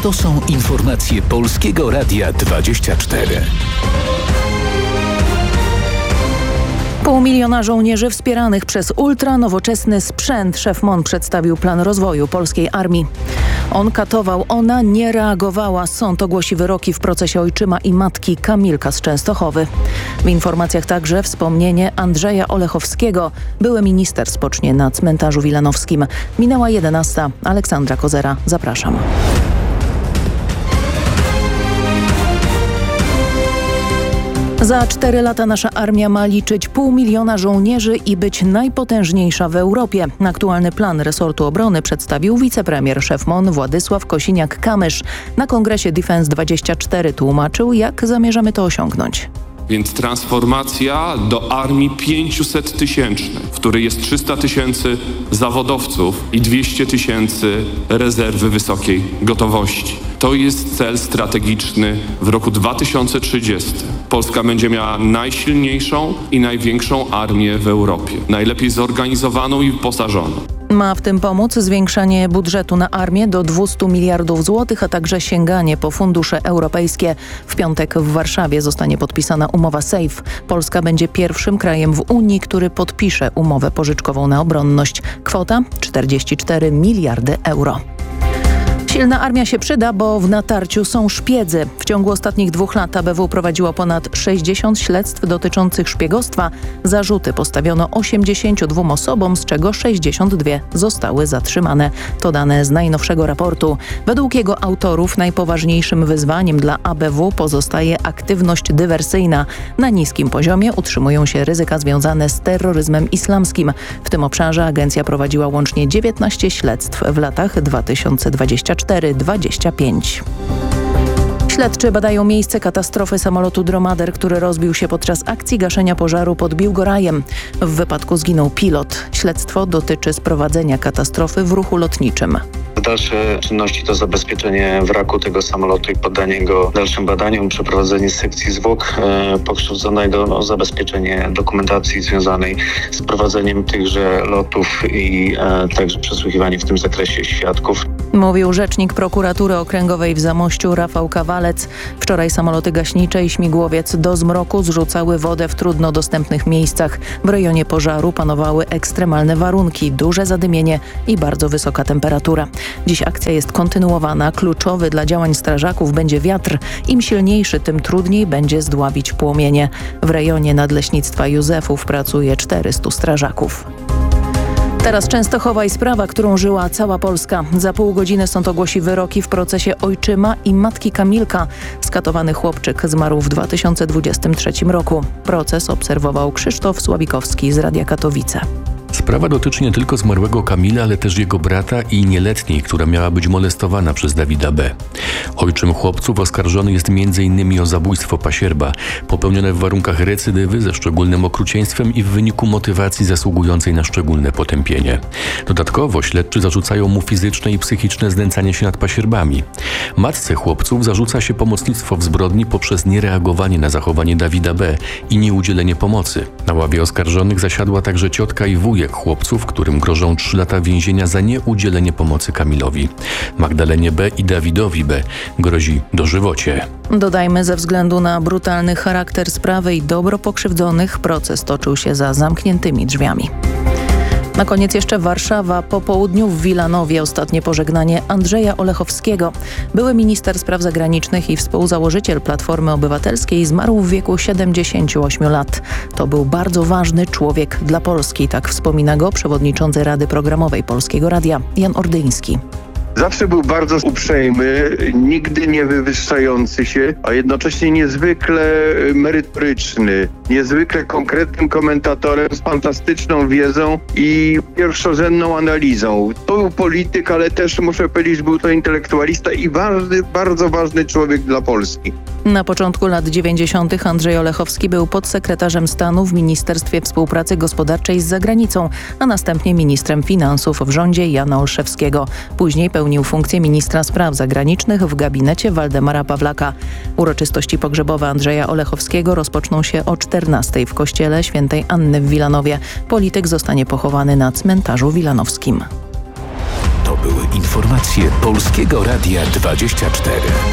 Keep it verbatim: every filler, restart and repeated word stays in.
To są informacje Polskiego Radia dwadzieścia cztery. Pół miliona żołnierzy wspieranych przez ultranowoczesny sprzęt. Szef M O N przedstawił plan rozwoju polskiej armii. On katował, ona nie reagowała. Sąd ogłosi wyroki w procesie ojczyma i matki Kamilka z Częstochowy. W informacjach także wspomnienie Andrzeja Olechowskiego. Były minister spocznie na cmentarzu wilanowskim. Minęła jedenasta. Aleksandra Kozera. Zapraszam. Za cztery lata nasza armia ma liczyć pół miliona żołnierzy i być najpotężniejsza w Europie. Aktualny plan resortu obrony przedstawił wicepremier, szef M O N Władysław Kosiniak-Kamysz. Na kongresie Defense dwadzieścia cztery tłumaczył, jak zamierzamy to osiągnąć. Więc transformacja do armii pięciusettysięcznej, w której jest trzysta tysięcy zawodowców i dwieście tysięcy rezerwy wysokiej gotowości. To jest cel strategiczny w roku dwa tysiące trzydziestym. Polska będzie miała najsilniejszą i największą armię w Europie. Najlepiej zorganizowaną i wyposażoną. Ma w tym pomóc zwiększanie budżetu na armię do dwieście miliardów złotych, a także sięganie po fundusze europejskie. W piątek w Warszawie zostanie podpisana umowa SAFE. Polska będzie pierwszym krajem w Unii, który podpisze umowę pożyczkową na obronność. Kwota czterdzieści cztery miliardy euro. Silna armia się przyda, bo w natarciu są szpiedzy. W ciągu ostatnich dwóch lat A B W prowadziło ponad sześćdziesiąt śledztw dotyczących szpiegostwa. Zarzuty postawiono osiemdziesięciu dwóm osobom, z czego sześćdziesiąt dwie zostały zatrzymane. To dane z najnowszego raportu. Według jego autorów najpoważniejszym wyzwaniem dla A B W pozostaje aktywność dywersyjna. Na niskim poziomie utrzymują się ryzyka związane z terroryzmem islamskim. W tym obszarze agencja prowadziła łącznie dziewiętnaście śledztw w latach dwa tysiące dwudziestym czwartym do dwudziestego piątego. Śledczy badają miejsce katastrofy samolotu Dromader, który rozbił się podczas akcji gaszenia pożaru pod Biłgorajem. W wypadku zginął pilot. Śledztwo dotyczy sprowadzenia katastrofy w ruchu lotniczym. Dalsze czynności to zabezpieczenie wraku tego samolotu i poddanie go dalszym badaniom, przeprowadzenie sekcji zwłok e, pokrzywdzonego, no, zabezpieczenie dokumentacji związanej z prowadzeniem tychże lotów i e, także przesłuchiwanie w tym zakresie świadków. Mówił rzecznik prokuratury okręgowej w Zamościu Rafał Kawalec. Wczoraj samoloty gaśnicze i śmigłowiec do zmroku zrzucały wodę w trudno dostępnych miejscach. W rejonie pożaru panowały ekstremalne warunki, duże zadymienie i bardzo wysoka temperatura. Dziś akcja jest kontynuowana. Kluczowy dla działań strażaków będzie wiatr. Im silniejszy, tym trudniej będzie zdławić płomienie. W rejonie Nadleśnictwa Józefów pracuje czterystu strażaków. Teraz Częstochowa i sprawa, którą żyła cała Polska. Za pół godziny sąd ogłosi wyroki w procesie ojczyma i matki Kamilka. Skatowany chłopczyk zmarł w dwa tysiące dwudziestym trzecim roku. Proces obserwował Krzysztof Sławikowski z Radia Katowice. Sprawa dotyczy nie tylko zmarłego Kamila, ale też jego brata i nieletniej, która miała być molestowana przez Dawida B. Ojczym chłopców oskarżony jest między innymi o zabójstwo pasierba, popełnione w warunkach recydywy ze szczególnym okrucieństwem i w wyniku motywacji zasługującej na szczególne potępienie. Dodatkowo śledczy zarzucają mu fizyczne i psychiczne znęcanie się nad pasierbami. Matce chłopców zarzuca się pomocnictwo w zbrodni poprzez niereagowanie na zachowanie Dawida B. i nieudzielenie pomocy. Na ławie oskarżonych zasiadła także ciotka i wujek chłopców, którym grożą trzy lata więzienia za nieudzielenie pomocy Kamilowi. Magdalenie B. i Dawidowi B. grozi dożywocie. Dodajmy, ze względu na brutalny charakter sprawy i dobro pokrzywdzonych, proces toczył się za zamkniętymi drzwiami. Na koniec jeszcze Warszawa. Po południu w Wilanowie ostatnie pożegnanie Andrzeja Olechowskiego. Były minister spraw zagranicznych i współzałożyciel Platformy Obywatelskiej zmarł w wieku siedemdziesięciu ośmiu lat. To był bardzo ważny człowiek dla Polski, tak wspomina go przewodniczący Rady Programowej Polskiego Radia Jan Ordyński. Zawsze był bardzo uprzejmy, nigdy nie wywyższający się, a jednocześnie niezwykle merytoryczny, niezwykle konkretnym komentatorem z fantastyczną wiedzą i pierwszorzędną analizą. To był polityk, ale też muszę powiedzieć, że był to intelektualista i ważny, bardzo ważny człowiek dla Polski. Na początku lat dziewięćdziesiątych Andrzej Olechowski był podsekretarzem stanu w Ministerstwie Współpracy Gospodarczej z zagranicą, a następnie ministrem finansów w rządzie Jana Olszewskiego. Później pełnił funkcję ministra spraw zagranicznych w gabinecie Waldemara Pawlaka. Uroczystości pogrzebowe Andrzeja Olechowskiego rozpoczną się o czternastej w kościele świętej Anny w Wilanowie. Polityk zostanie pochowany na cmentarzu wilanowskim. To były informacje Polskiego Radia dwadzieścia cztery.